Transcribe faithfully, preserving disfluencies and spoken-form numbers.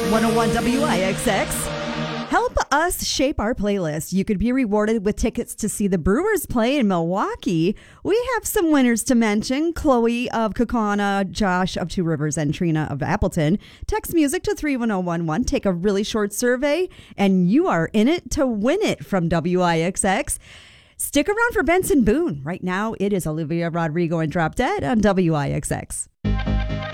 one oh one W I X X. Help us shape our playlist. You could be rewarded with tickets to see the Brewers play in Milwaukee. We have some winners to mention. Chloe of Kaukauna, Josh of Two Rivers, and Trina of Appleton. Text music to three one zero one one. Take a really short survey, and you are in it to win it from W I X X. Stick around for Benson Boone. Right now, it is Olivia Rodrigo and Drop Dead on W I X X.